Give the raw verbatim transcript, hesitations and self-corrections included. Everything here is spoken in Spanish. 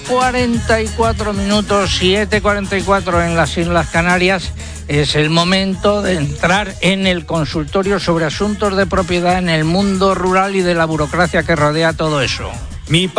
cuarenta y cuatro minutos, siete cuarenta y cuatro en las Islas Canarias. Es el momento de entrar en el consultorio sobre asuntos de propiedad en el mundo rural y de la burocracia que rodea todo eso. Mi